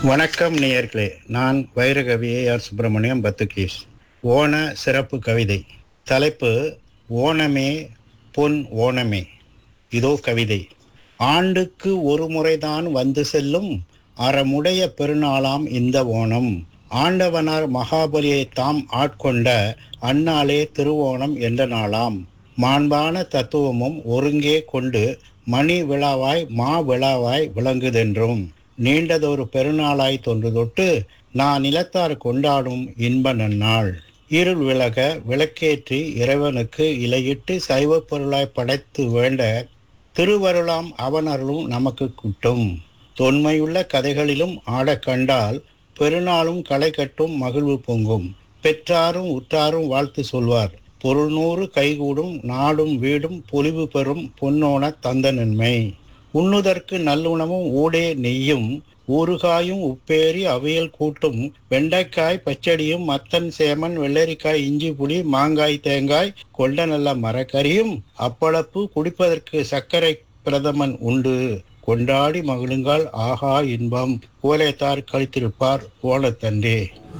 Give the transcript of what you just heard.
வணக்கம் நேயர்களே. நான் வைரகவி ஆர் சுப்பிரமணியம் பத்துகீஸ். ஓண சிறப்பு கவிதை. தலைப்பு: ஓணமே பொன் ஓணமே. இதோ கவிதை. ஆண்டுக்கு ஒரு முறைதான் வந்து செல்லும் அறமுடைய பெருநாளாம் இந்த ஓணம். ஆண்டவனார் மகாபலியை தாம் ஆட்கொண்ட அந்நாளே திருவோணம் என்ற நாளாம். மாண்பான தத்துவமும் ஒருங்கே கொண்டு மணி விழாவாய் மா விழாவாய் விளங்குதென்றும் நீண்டதொரு பெருநாளாய் தொன்று தொட்டு நான் நிலத்தார் கொண்டாடும் இன்ப நன்னாள். இருள் விலக விளக்கேற்றி இறைவனுக்கு இலையிட்டு சைவ பொருளாய் படைத்து வேண்ட திருவருளாம் அவனருளும் நமக்கு குட்டும். தொன்மையுள்ள கதைகளிலும் ஆடக் கண்டால் பெருநாளும் களை கட்டும் மகிழ்வு பொங்கும். பெற்றாரும் உற்றாரும் வாழ்த்து சொல்வார். பொருள்நூறு கைகூடும் நாடும் வீடும் பொலிவு பெறும் பொன்னோன தந்த நன்மை. உண்ணுதற்கு நல்லுணவும் ஊடே நெய்யும் ஊறுகாயும் உப்பேரி அவியல் கூட்டும் வெண்டைக்காய் பச்சடியும் மத்தன் சேமன் வெள்ளரிக்காய் இஞ்சி புளி மாங்காய் தேங்காய் கொண்ட நல்ல மரக்கறியும் அப்பளப்பு குடிப்பதற்கு சர்க்கரை பிரதமன் உண்டு. கொண்டாடி மகிழுங்கால் ஆகா இன்பம் கோலைத்தார் கழித்திருப்பார் ஓணத்தன்றே.